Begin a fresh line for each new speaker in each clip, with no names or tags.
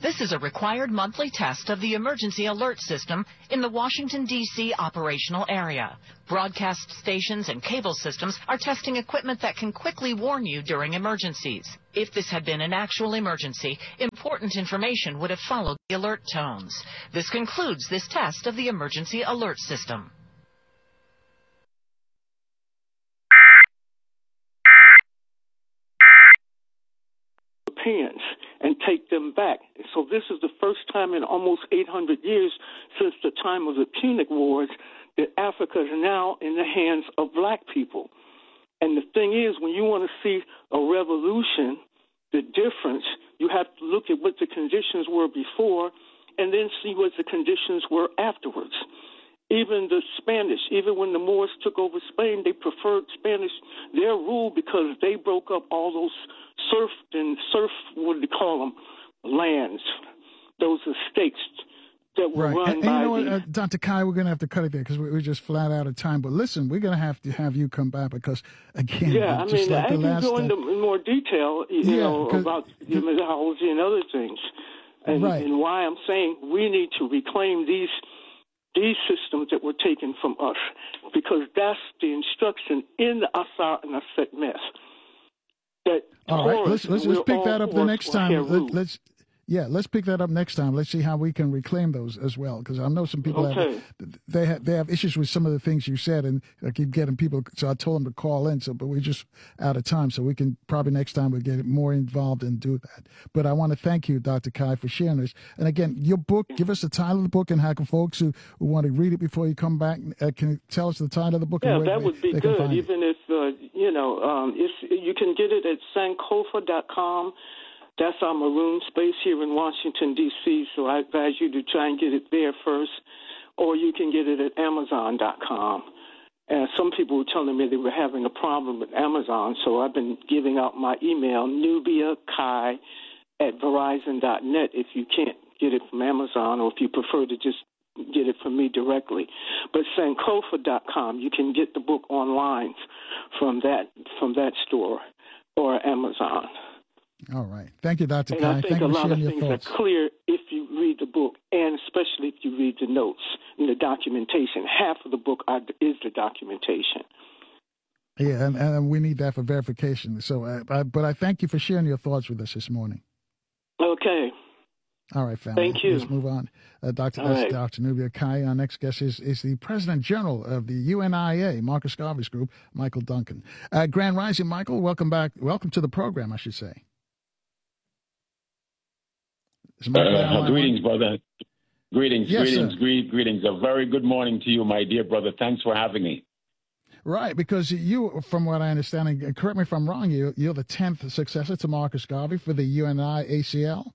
This is a required monthly test of the emergency alert system in the Washington, D.C. operational area. Broadcast stations and cable systems are testing equipment that can quickly warn you during emergencies. If this had been an actual emergency, important information would have followed the alert tones. This concludes this test of the emergency alert system.
Europeans and take them back. So this is the first time in almost 800 years since the time of the Punic Wars that Africa is now in the hands of black people. And the thing is, when you want to see a revolution, the difference, you have to look at what the conditions were before and then see what the conditions were afterwards. Even the Spanish, even when the Moors took over Spain, they preferred Spanish, their rule, because they broke up all those what do they call them, lands, those estates that were run by
you know what, Dr. Kai, we're going to have to cut it there because we're just flat out of time. But listen, we're going to have you come back because, again,
I can go into more detail, about the methodology and other things, and why I'm saying we need to reclaim these systems that were taken from us, because that's the instruction in the Asar and Aset mess.
All right, let's pick that up the next time. Let's pick that up next time. Let's see how we can reclaim those as well, because I know some people have issues with some of the things you said, and I keep getting people. So I told them to call in. But we're just out of time. So we can probably next time we'll get more involved and do that. But I want to thank you, Dr. Kai, for sharing this. And again, your book. Give us the title of the book, and how can folks who want to read it before you come back can you tell us the title of the book?
Yeah, that would be good. Even if you can get it at Sankofa.com. That's our maroon space here in Washington, D.C., so I advise you to try and get it there first, or you can get it at Amazon.com. And some people were telling me they were having a problem with Amazon, so I've been giving out my email, nubiakai@verizon.net, if you can't get it from Amazon, or if you prefer to just get it from me directly. But Sankofa.com, you can get the book online from that store or Amazon.
All right. Thank you, Dr.
Kai. I think a lot of things are clear if you read the book, and especially if you read the notes and the documentation. Half of the book is the documentation.
Yeah, and we need that for verification. So, but I thank you for sharing your thoughts with us this morning.
Okay.
All right, family.
Thank you.
Let's move on. Dr. Nubia Kai. Our next guest is the President General of the UNIA, Marcus Garvey's group, Michael Duncan. Grand Rising, Michael. Welcome back. Welcome to the program, I should say.
Greetings, brother. Greetings. A very good morning to you, my dear brother. Thanks for having me.
Right, because you, from what I understand, and correct me if I'm wrong, you're the 10th successor to Marcus Garvey for the UNI ACL?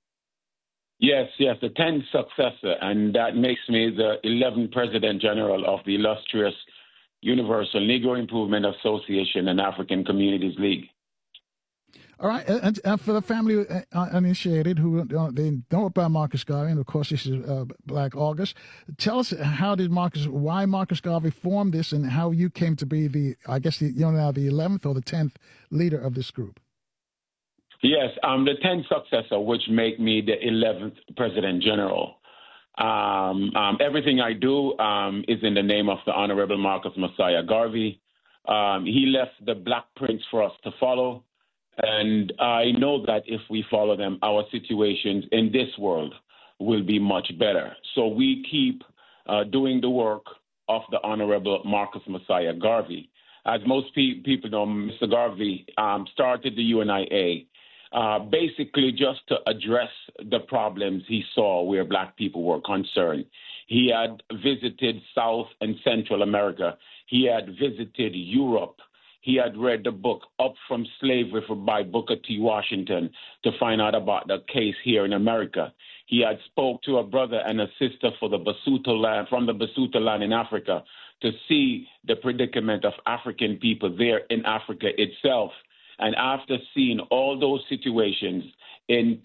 Yes, the 10th successor, and that makes me the 11th President General of the illustrious Universal Negro Improvement Association and African Communities League.
All right, and for the family uninitiated who they know about Marcus Garvey, and of course this is Black August, tell us why Marcus Garvey formed this, and how you came to be the 11th or the 10th leader of this group.
Yes, I'm the 10th successor, which make me the 11th President General. Everything I do is in the name of the Honorable Marcus Messiah Garvey. He left the Black prints for us to follow. And I know that if we follow them, our situations in this world will be much better. So we keep doing the work of the Honorable Marcus Messiah Garvey. As most people know, Mr. Garvey started the UNIA basically just to address the problems he saw where Black people were concerned. He had visited South and Central America. He had visited Europe. He had read the book Up from Slavery by Booker T. Washington to find out about the case here in America. He had spoke to a brother and a sister from the Basuto land in Africa to see the predicament of African people there in Africa itself. And after seeing all those situations in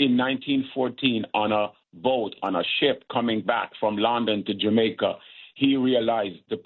1914 on a boat, on a ship coming back from London to Jamaica, he realized the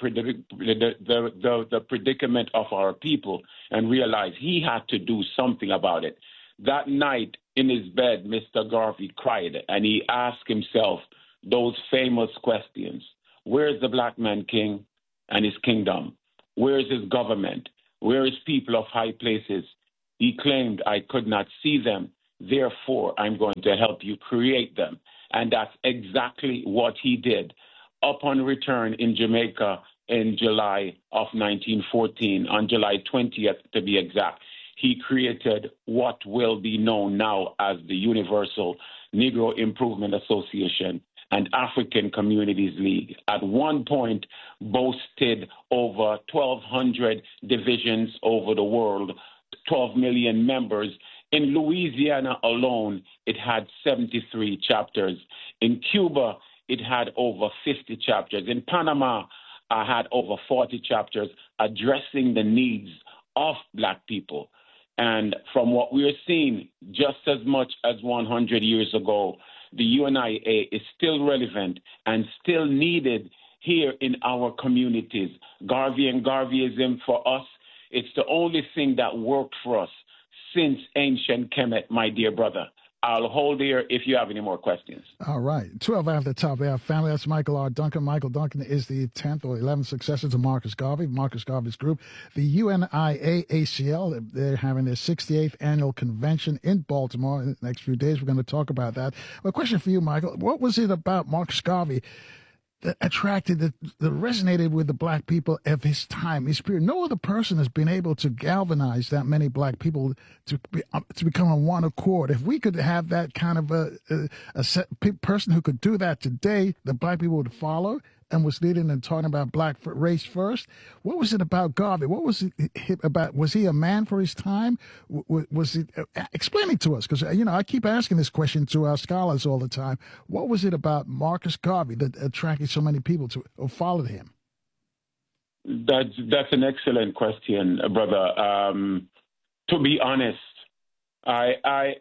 predicament of our people and realized he had to do something about it. That night in his bed, Mr. Garvey cried, and he asked himself those famous questions. Where's the black man king and his kingdom? Where is his government? Where is people of high places? He claimed, I could not see them, therefore I'm going to help you create them. And that's exactly what he did. Upon return in Jamaica in July of 1914, on July 20th to be exact, he created what will be known now as the Universal Negro Improvement Association and African Communities League. At one point, boasted over 1,200 divisions over the world, 12 million members. In Louisiana alone, it had 73 chapters. In Cuba, it had over 50 chapters. In Panama, I had over 40 chapters addressing the needs of black people. And from what we're seeing, just as much as 100 years ago, the UNIA is still relevant and still needed here in our communities. Garvey and Garveyism for us, it's the only thing that worked for us since ancient Kemet, my dear brother. I'll hold here if you have any more questions.
All right. 12 after the top of our family. That's Michael R. Duncan. Michael Duncan is the 10th or 11th successor to Marcus Garvey, Marcus Garvey's group. The UNIA-ACL, they're having their 68th annual convention in Baltimore in the next few days. We're going to talk about that. Well, a question for you, Michael. What was it about Marcus Garvey that attracted, that resonated with the black people of his time, his period? No other person has been able to galvanize that many black people to become on one accord. If we could have that kind of a person who could do that today, the black people would follow and was leading and talking about black race first. What was it about Garvey? What was it about? Was he a man for his time? Was it? Explain it to us, because I keep asking this question to our scholars all the time. What was it about Marcus Garvey that attracted so many people to or followed him?
That's an excellent question, brother. To be honest, I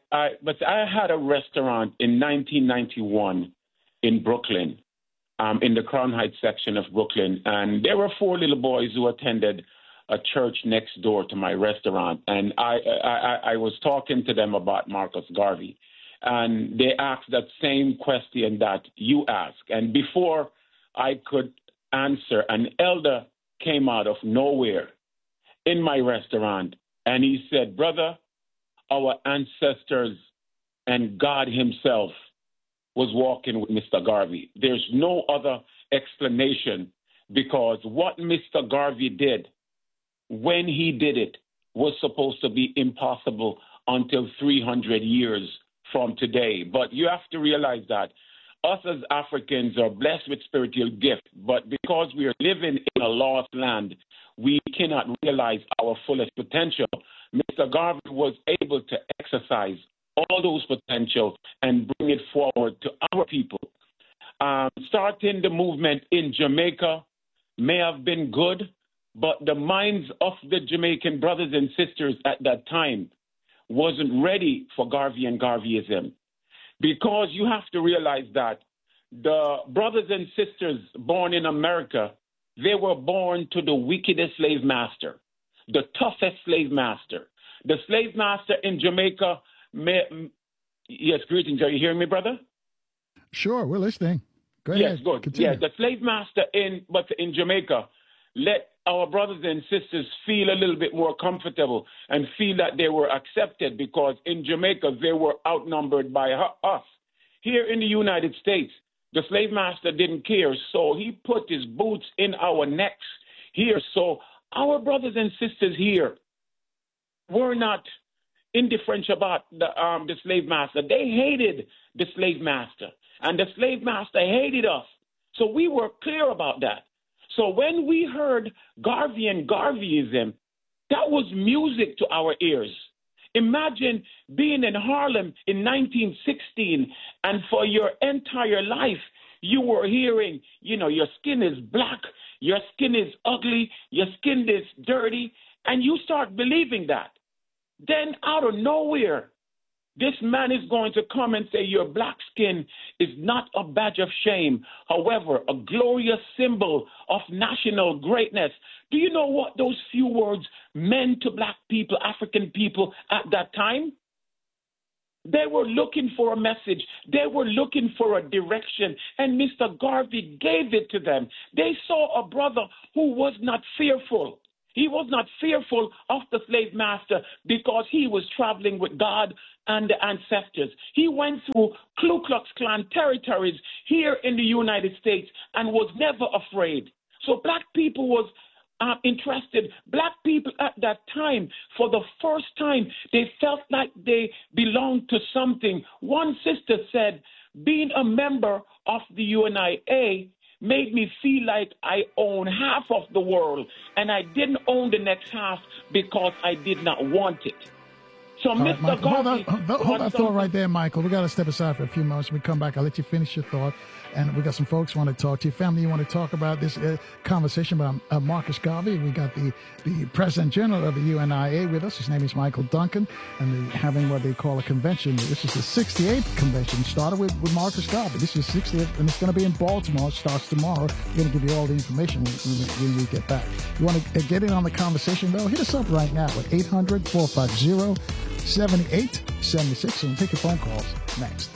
had a restaurant in 1991 in Brooklyn. In the Crown Heights section of Brooklyn. And there were 4 little boys who attended a church next door to my restaurant. And I was talking to them about Marcus Garvey. And they asked that same question that you asked. And before I could answer, an elder came out of nowhere in my restaurant. And he said, brother, our ancestors and God himself was walking with Mr. Garvey. There's no other explanation, because what Mr. Garvey did when he did it was supposed to be impossible until 300 years from today. But you have to realize that us as Africans are blessed with spiritual gift, but because we are living in a lost land, we cannot realize our fullest potential. Mr. Garvey was able to exercise all those potential and bring it forward to our people. Starting the movement in Jamaica may have been good, but the minds of the Jamaican brothers and sisters at that time wasn't ready for Garvey and Garveyism. Because you have to realize that the brothers and sisters born in America, they were born to the wickedest slave master, the toughest slave master. The slave master in Jamaica yes, greetings. Are you hearing me, brother?
Sure, we're listening. Go ahead.
Yes, good.
Continue.
Yeah, the slave master in Jamaica let our brothers and sisters feel a little bit more comfortable and feel that they were accepted, because in Jamaica they were outnumbered by us. Here in the United States, the slave master didn't care, so he put his boots in our necks here. So our brothers and sisters here were not indifferent about the slave master. They hated the slave master, and the slave master hated us. So we were clear about that. So when we heard Garvey and Garveyism, that was music to our ears. Imagine being in Harlem in 1916, and for your entire life, you were hearing, your skin is black, your skin is ugly, your skin is dirty, and you start believing that. Then out of nowhere, this man is going to come and say your black skin is not a badge of shame, however, a glorious symbol of national greatness. Do you know what those few words meant to black people, African people at that time? They were looking for a message. They were looking for a direction, and Mr. Garvey gave it to them. They saw a brother who was not fearful. He was not fearful of the slave master because he was traveling with God and the ancestors. He went through Ku Klux Klan territories here in the United States and was never afraid. So black people was interested. Black people at that time, for the first time, they felt like they belonged to something. One sister said, being a member of the UNIA made me feel like I own half of the world, and I didn't own the next half because I did not want it. So, Mr. Garvey,
hold that thought right there, Michael. We got to step aside for a few moments. When we come back, I'll let you finish your thought. And we got some folks who want to talk to you. Family, you want to talk about this conversation about Marcus Garvey. We got the President General of the UNIA with us. His name is Michael Duncan. And they're having what they call a convention. This is the 68th convention. Started with Marcus Garvey. This is 68th, and it's going to be in Baltimore. It starts tomorrow. We're going to give you all the information when we get back. You want to get in on the conversation, though? Hit us up right now at 800-450-7876. And we'll take your phone calls next.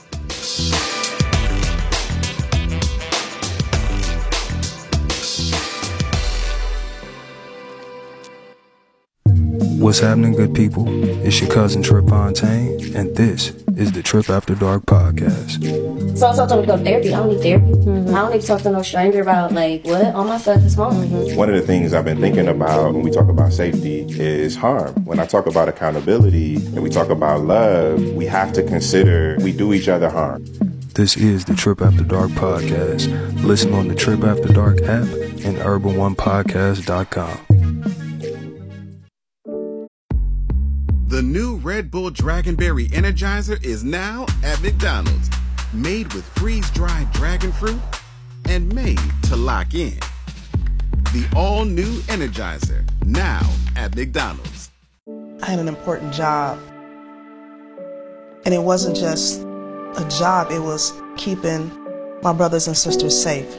What's happening, good people? It's your cousin Trip Fontaine, and this is the Trip After Dark podcast.
So I told him to go to therapy. I don't need therapy. I don't need to talk to no stranger about, like, what? All my stuff is home.
One of the things I've been thinking about when we talk about safety is harm. When I talk about accountability and we talk about love, we have to consider we do each other harm.
This is the Trip After Dark podcast. Listen on the Trip After Dark app and urban1podcast.com.
The new Red Bull Dragonberry Energizer is now at McDonald's. Made with freeze-dried dragon fruit and made to lock in. The all-new Energizer, now at McDonald's.
I had an important job. And it wasn't just a job, it was keeping my brothers and sisters safe.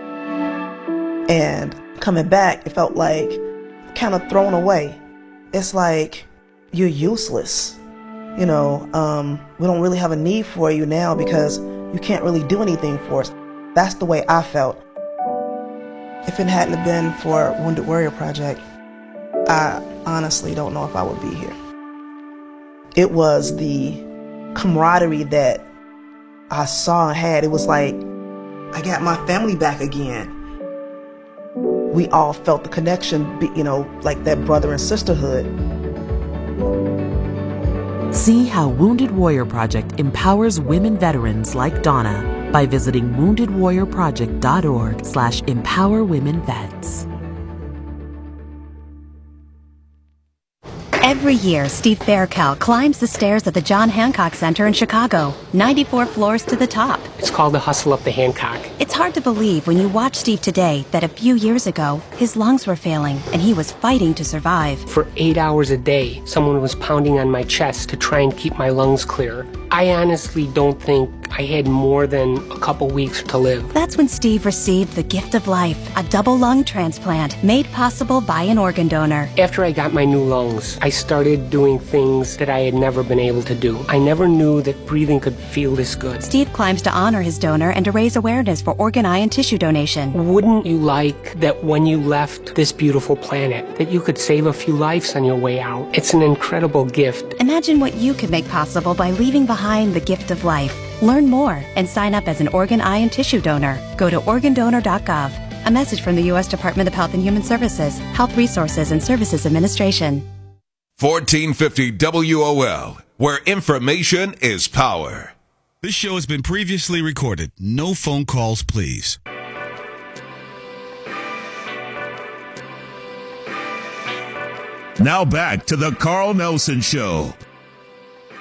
And coming back, it felt like kind of thrown away. It's like, you're useless. You know, we don't really have a need for you now because you can't really do anything for us. That's the way I felt. If it hadn't been for Wounded Warrior Project, I honestly don't know if I would be here. It was the camaraderie that I saw and had. It was like, I got my family back again. We all felt the connection, you know, like that brother and sisterhood.
See how Wounded Warrior Project empowers women veterans like Donna by visiting woundedwarriorproject.org/empowerwomenvets.
Every year, Steve Faircal climbs the stairs at the John Hancock Center in Chicago, 94 floors to the top.
It's called the Hustle Up the Hancock.
It's hard to believe when you watch Steve today that a few years ago, his lungs were failing and he was fighting to survive.
For 8 hours a day, someone was pounding on my chest to try and keep my lungs clear. I honestly don't think I had more than a couple weeks to live.
That's when Steve received the gift of life, a double lung transplant made possible by an organ donor.
After I got my new lungs, I started doing things that I had never been able to do. I never knew that breathing could feel this good.
Steve climbs to honor his donor and to raise awareness for organ, eye, and tissue donation.
Wouldn't you like that when you left this beautiful planet, that you could save a few lives on your way out? It's an incredible gift.
Imagine what you could make possible by leaving behind the gift of life. Learn more and sign up as an organ, eye, and tissue donor. Go to organdonor.gov. A message from the U.S. Department of Health and Human Services, Health Resources and Services Administration.
1450 WOL, where information is power.
This show has been previously recorded. No phone calls, please.
Now back to the Carl Nelson Show